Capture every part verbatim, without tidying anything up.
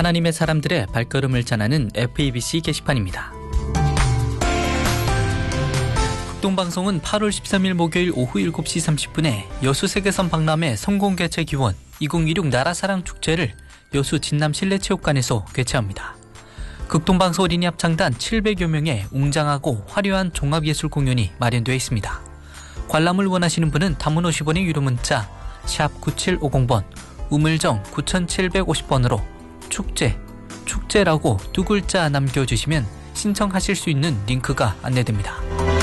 하나님의 사람들의 발걸음을 전하는 에프이비씨 게시판입니다. 극동방송은 팔월 십삼일 목요일 오후 일곱 시 삼십 분에 여수 세계선 박람회 성공개최 기원 이천십육 나라사랑 축제를 여수 진남 실내체육관에서 개최합니다. 극동방송 어린이 합창단 칠백여 명의 웅장하고 화려한 종합예술 공연이 마련되어 있습니다. 관람을 원하시는 분은 단문 오십 원의 유료 문자 샵 구칠오공 번, 우물정 구칠오공 번으로 축제, 축제라고 두 글자 남겨주시면 신청하실 수 있는 링크가 안내됩니다.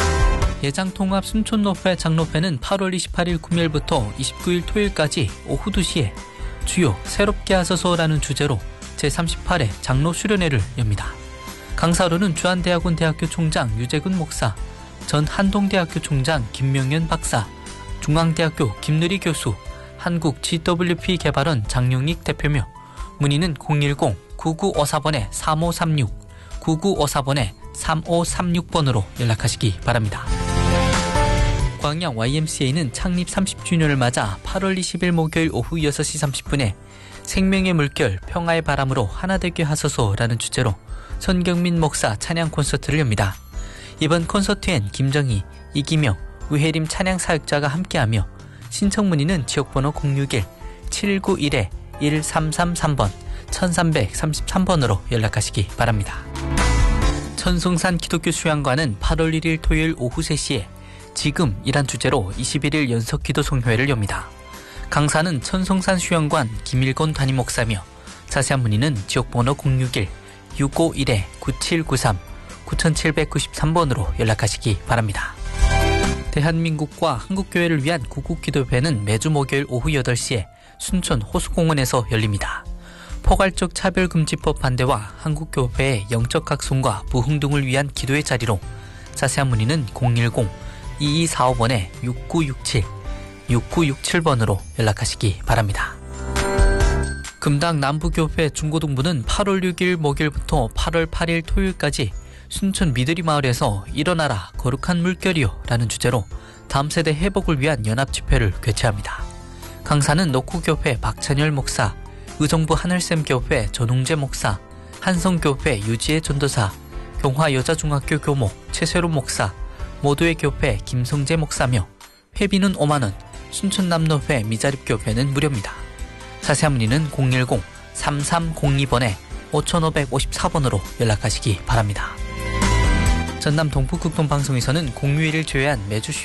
예장통합 순천노회 장로회는 팔월 이십팔일 금요일부터 이십구일 토요일까지 오후 두 시에 주요 새롭게 하소서라는 주제로 제삼십팔 회 장로 수련회를 엽니다. 강사로는 주한대학원 대학교 총장 유재근 목사, 전 한동대학교 총장 김명현 박사, 중앙대학교 김누리 교수, 한국 지더블유피 개발원 장용익 대표며 문의는 공일공 구구오사 번에 삼오삼육, 구구오사 번에 삼오삼육 번으로 연락하시기 바랍니다. 광양 와이엠씨에이는 창립 삼십 주년을 맞아 팔월 이십일 목요일 오후 여섯 시 삼십 분에 생명의 물결 평화의 바람으로 하나되게 하소서라는 주제로 손경민 목사 찬양 콘서트를 엽니다. 이번 콘서트엔 김정희, 이기명, 우혜림 찬양 사역자가 함께하며 신청 문의는 지역번호 공육일 칠구일 일삼삼삼 번, 천삼백삼십삼 번으로 연락하시기 바랍니다. 천송산 기독교 수양관은 팔월 일일 토요일 오후 세 시에 지금이란 주제로 이십일 일 연속 기도 송회를 엽니다. 강사는 천송산 수양관 김일곤 담임 목사며 자세한 문의는 지역번호 공육일 육오일 구칠구삼, 구칠구삼 번으로 연락하시기 바랍니다. 대한민국과 한국교회를 위한 구국기도회는 매주 목요일 오후 여덟 시에 순천 호수공원에서 열립니다. 포괄적 차별금지법 반대와 한국교회의 영적 각성과 부흥 등을 위한 기도의 자리로 자세한 문의는 공일공 이이사오 번에 육구육칠, 육구육칠 번으로 연락하시기 바랍니다. 금당 남부교회 중고등부는 팔월 육일 목요일부터 팔월 팔일 토요일까지 순천 미드리 마을에서 일어나라 거룩한 물결이요 라는 주제로 다음 세대 회복을 위한 연합집회를 개최합니다. 강사는 녹후교회 박찬열 목사, 의정부 하늘샘교회 전웅재 목사, 한성교회 유지혜 전도사, 경화여자중학교 교목 최세로 목사, 모두의 교회 김성재 목사며 회비는 오만 원, 순천남로회 미자립교회는 무료입니다. 자세한 문의는 공일공 삼삼공이 번에 오오오사 번으로 연락하시기 바랍니다. 전남 동북극동방송에서는 공휴일을 제외한 매주